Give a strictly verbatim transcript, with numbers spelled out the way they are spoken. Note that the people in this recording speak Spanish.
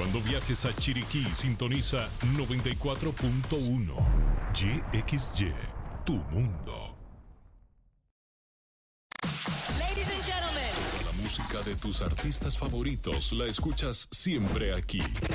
Cuando viajes a Chiriquí, sintoniza noventa y cuatro punto uno. Y X Y, tu mundo. Ladies and gentlemen. La música de tus artistas favoritos la escuchas siempre aquí.